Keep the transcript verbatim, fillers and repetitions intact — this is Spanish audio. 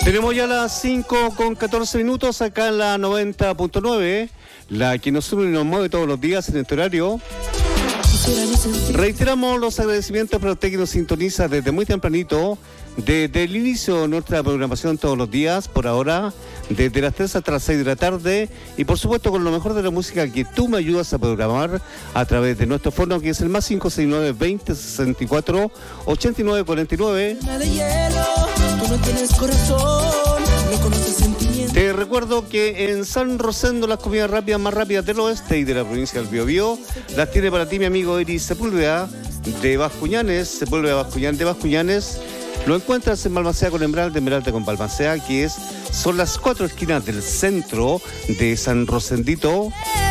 Tenemos ya las cinco con catorce minutos acá en la noventa punto nueve, la que nos une y nos mueve todos los días en este horario. Reiteramos los agradecimientos para usted que nos sintoniza desde muy tempranito, desde el inicio de nuestra programación todos los días, por ahora, desde las tres hasta las seis de la tarde, y por supuesto con lo mejor de la música que tú me ayudas a programar a través de nuestro fono, que es el más cinco seis nueve, veinte, sesenta y cuatro, ochenta y nueve cuarenta y nueve. Tú no tienes corazón, no conoces sentimientos. Te recuerdo que en San Rosendo las comidas rápidas más rápidas del oeste y de la provincia del Biobío las tiene para ti mi amigo Eri Sepúlveda de Bascuñanes, Sepúlveda Bascuñanes de Bascuñanes. Lo encuentras en Balmaceda con Emerald, de Emerald con Balmaceda, que es, son las cuatro esquinas del centro de San Rosendito.